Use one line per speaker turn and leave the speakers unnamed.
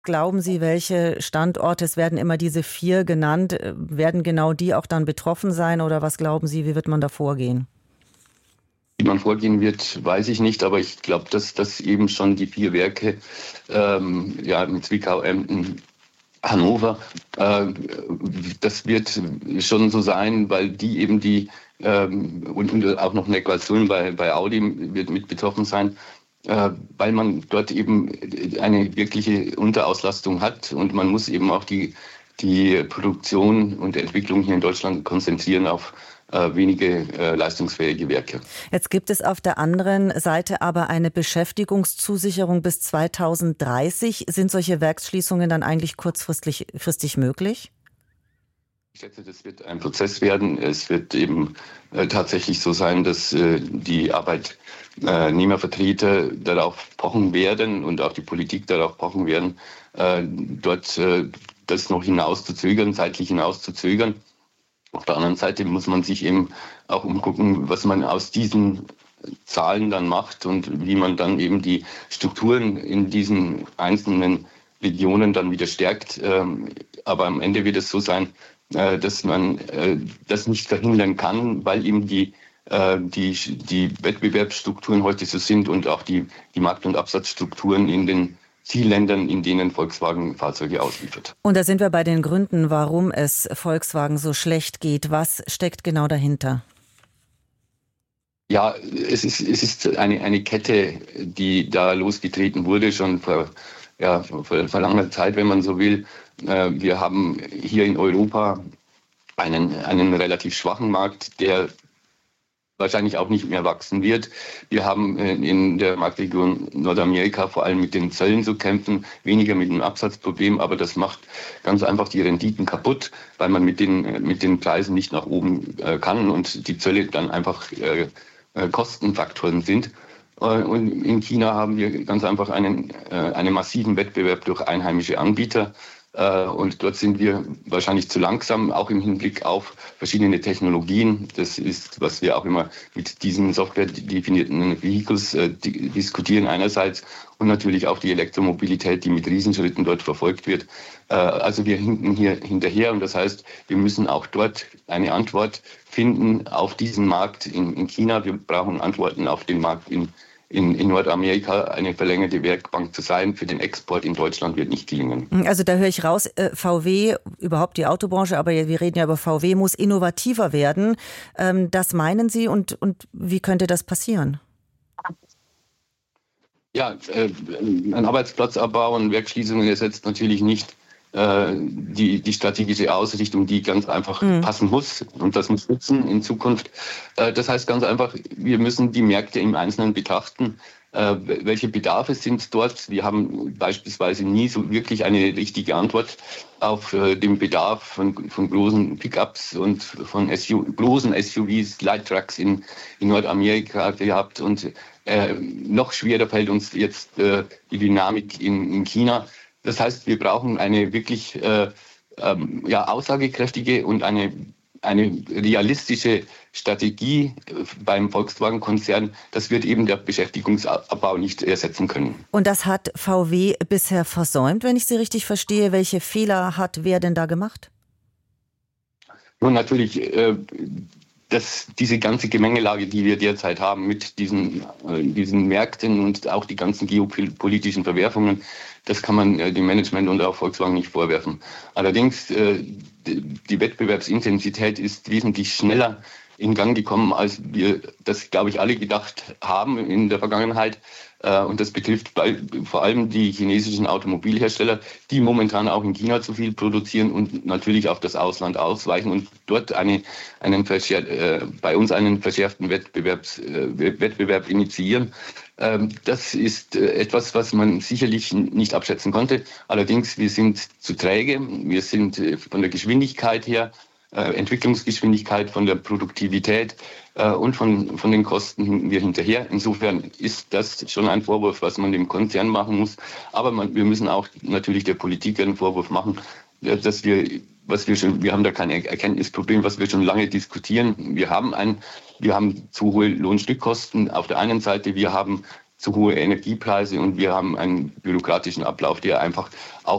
glauben Sie, welche Standorte, es werden immer diese 4 genannt, werden genau die auch dann betroffen sein oder was glauben Sie, wie wird man da vorgehen?
Wie man vorgehen wird, weiß ich nicht, aber ich glaube, dass das eben schon die 4 Werke, mit Zwickau, Emden, Hannover, das wird schon so sein, weil die eben und auch noch Neckarsulm bei Audi wird mit betroffen sein, weil man dort eben eine wirkliche Unterauslastung hat und man muss eben auch die Produktion und Entwicklung hier in Deutschland konzentrieren auf wenige leistungsfähige Werke.
Jetzt gibt es auf der anderen Seite aber eine Beschäftigungszusicherung bis 2030. Sind solche Werksschließungen dann eigentlich kurzfristig möglich?
Ich schätze, das wird ein Prozess werden. Es wird eben tatsächlich so sein, dass die Arbeitnehmervertreter darauf pochen werden und auch die Politik darauf pochen werden, dort das noch zeitlich hinauszuzögern. Auf der anderen Seite muss man sich eben auch umgucken, was man aus diesen Zahlen dann macht und wie man dann eben die Strukturen in diesen einzelnen Regionen dann wieder stärkt. Aber am Ende wird es so sein, dass man das nicht verhindern kann, weil eben die Wettbewerbsstrukturen heute so sind und auch die Markt- und Absatzstrukturen in den Zielländern, in denen Volkswagen Fahrzeuge ausliefert.
Und da sind wir bei den Gründen, warum es Volkswagen so schlecht geht. Was steckt genau dahinter?
Ja, es ist eine Kette, die da losgetreten wurde, schon vor langer Zeit, wenn man so will. Wir haben hier in Europa einen relativ schwachen Markt, der wahrscheinlich auch nicht mehr wachsen wird. Wir haben in der Marktregion Nordamerika vor allem mit den Zöllen zu kämpfen, weniger mit dem Absatzproblem, aber das macht ganz einfach die Renditen kaputt, weil man mit den Preisen nicht nach oben kann und die Zölle dann einfach Kostenfaktoren sind. Und in China haben wir ganz einfach einen massiven Wettbewerb durch einheimische Anbieter. Und dort sind wir wahrscheinlich zu langsam, auch im Hinblick auf verschiedene Technologien. Das ist, was wir auch immer mit diesen software-definierten Vehicles diskutieren einerseits und natürlich auch die Elektromobilität, die mit Riesenschritten dort verfolgt wird. Also wir hinken hier hinterher und das heißt, wir müssen auch dort eine Antwort finden auf diesen Markt in China. Wir brauchen Antworten auf den Markt in Nordamerika. Eine verlängerte Werkbank zu sein für den Export in Deutschland wird nicht gelingen.
Also da höre ich raus, VW, überhaupt die Autobranche, aber wir reden ja über VW, muss innovativer werden. Das meinen Sie und wie könnte das passieren?
Ja, ein Arbeitsplatzabbau und Werksschließungen ersetzt natürlich nicht die strategische Ausrichtung, die ganz einfach passen muss. Und das muss nutzen in Zukunft. Das heißt ganz einfach, wir müssen die Märkte im Einzelnen betrachten. Welche Bedarfe sind dort? Wir haben beispielsweise nie so wirklich eine richtige Antwort auf den Bedarf von großen Pickups und von großen SUVs, Light Trucks in Nordamerika gehabt. Und noch schwerer fällt uns jetzt die Dynamik in China. Das heißt, wir brauchen eine wirklich aussagekräftige und eine realistische Strategie beim Volkswagen-Konzern. Das wird eben der Beschäftigungsabbau nicht ersetzen können.
Und das hat VW bisher versäumt, wenn ich Sie richtig verstehe. Welche Fehler hat wer denn da gemacht?
Nun natürlich diese ganze Gemengelage, die wir derzeit haben mit diesen Märkten und auch die ganzen geopolitischen Verwerfungen, das kann man dem Management und auch Volkswagen nicht vorwerfen. Allerdings, die Wettbewerbsintensität ist wesentlich schneller in Gang gekommen, als wir das, glaube ich, alle gedacht haben in der Vergangenheit. Und das betrifft vor allem die chinesischen Automobilhersteller, die momentan auch in China zu viel produzieren und natürlich auf das Ausland ausweichen und dort bei uns einen verschärften Wettbewerb initiieren. Das ist etwas, was man sicherlich nicht abschätzen konnte. Allerdings, wir sind zu träge. Wir sind von der Geschwindigkeit her, Entwicklungsgeschwindigkeit, von der Produktivität und von den Kosten hinken wir hinterher. Insofern ist das schon ein Vorwurf, was man dem Konzern machen muss. Aber wir müssen auch natürlich der Politik einen Vorwurf machen, dass wir haben da kein Erkenntnisproblem, was wir schon lange diskutieren. Wir haben zu hohe Lohnstückkosten auf der einen Seite, wir haben zu hohe Energiepreise und wir haben einen bürokratischen Ablauf, der einfach auch